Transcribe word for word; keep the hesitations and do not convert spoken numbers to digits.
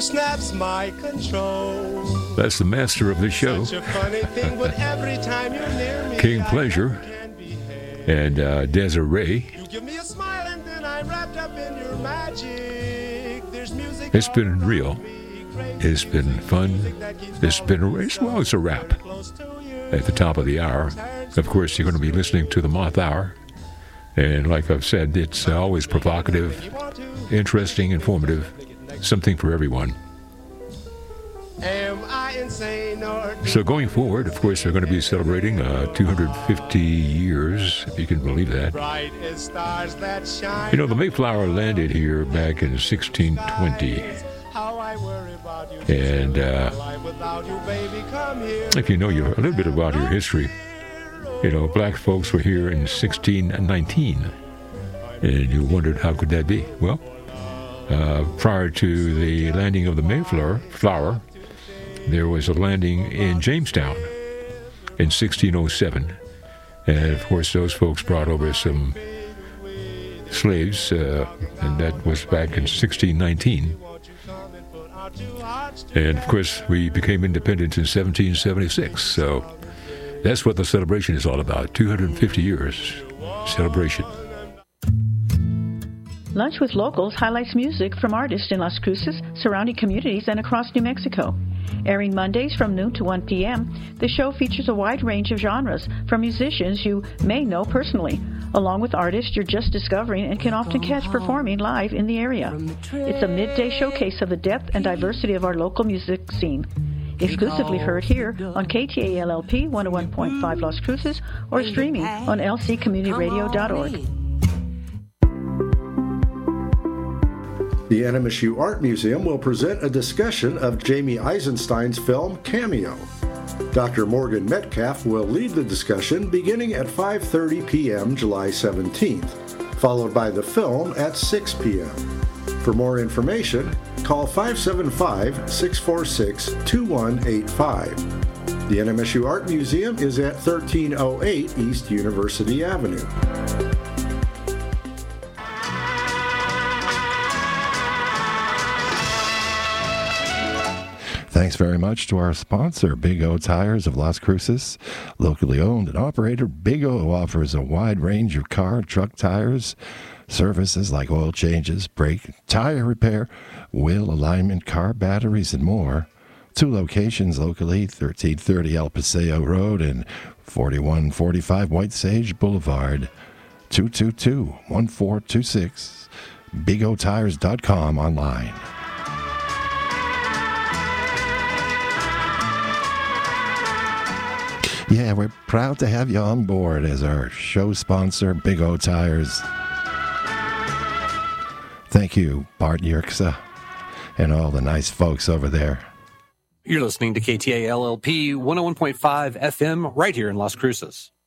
snaps my control. That's the master of the show, Such a funny thing, but every time you're near me, King I Pleasure, can't behave. and uh, Desiree. You give me a smile and then I'm wrapped up in your magic. There's music. It's been all real. around me, crazy It's been music, fun. music that keeps It's been, calling it's, well, it's a wrap. close to you. At the top of the hour, of course, you're going to be listening to the Moth Hour. And like I've said, it's always provocative, interesting, informative, something for everyone. Am I insane or do So going forward, of course, they're going to be celebrating uh, two hundred fifty years, if you can believe that. bright as stars that shine? You know, the Mayflower landed here back in sixteen twenty. How I worry about you. And uh, Life without you, baby, come here. if you know your, a little bit about your history, you know, black folks were here in sixteen nineteen. And you wondered, how could that be? Well, uh, prior to the landing of the Mayflower, flower, there was a landing in Jamestown in sixteen oh seven. And, of course, those folks brought over some slaves, uh, and that was back in sixteen nineteen. And, of course, we became independent in seventeen seventy-six. So that's what the celebration is all about, two hundred fifty years celebration. Lunch with Locals highlights music from artists in Las Cruces, surrounding communities, and across New Mexico. Airing Mondays from noon to one p.m., the show features a wide range of genres from musicians you may know personally, along with artists you're just discovering and can often catch performing live in the area. It's a midday showcase of the depth and diversity of our local music scene. Exclusively heard here on K T A L L P one oh one point five Las Cruces or streaming on L C community radio dot org. The N M S U Art Museum will present a discussion of Jamie Eisenstein's film Cameo. Doctor Morgan Metcalf will lead the discussion beginning at five thirty p.m. July seventeenth, followed by the film at six p.m. For more information, call five seven five, six four six, two one eight five. The N M S U Art Museum is at thirteen oh eight East University Avenue. Thanks very much to our sponsor, Big O Tires of Las Cruces. Locally owned and operated, Big O offers a wide range of car and truck tires, services like oil changes, brake, tire repair, wheel alignment, car batteries, and more. Two locations locally, thirteen thirty El Paseo Road and forty-one forty-five White Sage Boulevard, two two two, one four two six, big o tires dot com online. Yeah, we're proud to have you on board as our show sponsor, Big O Tires. Thank you, Bart Yerxa, and all the nice folks over there. You're listening to K T A L L P one oh one point five F M right here in Las Cruces.